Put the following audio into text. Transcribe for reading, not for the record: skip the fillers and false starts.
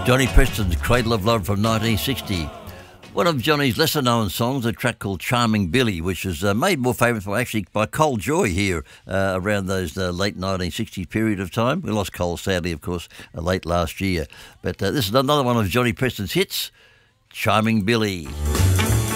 Johnny Preston's Cradle of Love from 1960. One of Johnny's lesser-known songs, a track called Charming Billy, which was made more famous by Cole Joy here around those late 1960s period of time. We lost Cole, sadly, of course, late last year. But this is another one of Johnny Preston's hits, Charming Billy.